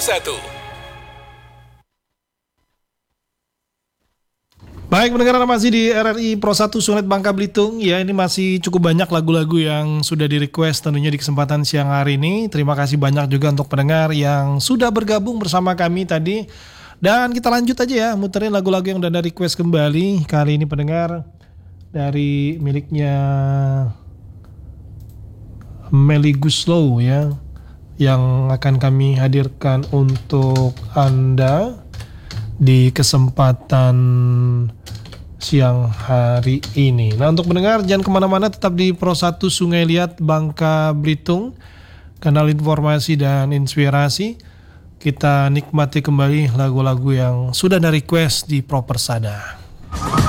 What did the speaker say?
1. Baik, pendengar, masih di RRI Pro 1 Sunet Bangka Belitung. Ya, ini masih cukup banyak lagu-lagu yang sudah di-request tentunya di kesempatan siang hari ini. Terima kasih banyak juga untuk pendengar yang sudah bergabung bersama kami tadi. Dan kita lanjut aja ya, muterin lagu-lagu yang udah ada request kembali. Kali ini pendengar dari miliknya Melly Guslow ya, yang akan kami hadirkan untuk Anda di kesempatan siang hari ini. Nah, untuk mendengar jangan kemana-mana, tetap di Pro 1 Sungai Liat Bangka Belitung, kanal informasi dan inspirasi. Kita nikmati kembali lagu-lagu yang sudah ada request di Pro Persada.